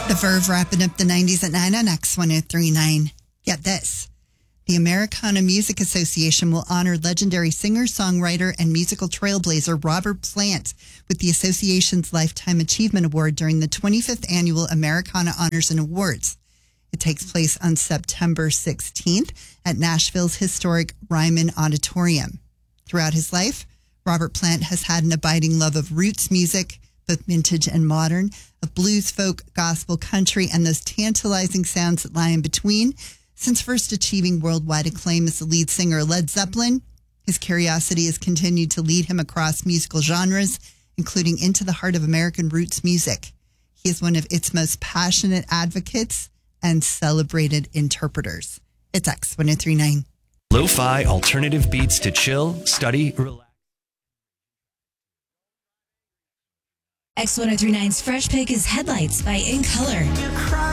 The Verve wrapping up the 90s at 9 on X1039. Get this. The Americana Music Association will honor legendary singer, songwriter, and musical trailblazer Robert Plant with the association's Lifetime Achievement Award during the 25th Annual Americana Honors and Awards. It takes place on September 16th at Nashville's historic Ryman Auditorium. Throughout his life, Robert Plant has had an abiding love of roots music, both vintage and modern, of blues, folk, gospel, country, and those tantalizing sounds that lie in between. Since first achieving worldwide acclaim as the lead singer of Led Zeppelin, his curiosity has continued to lead him across musical genres, including into the heart of American roots music. He is one of its most passionate advocates and celebrated interpreters. It's X1039. Lo-fi alternative beats to chill, study, relax. X1039's Fresh Pick is Headlights by In Color.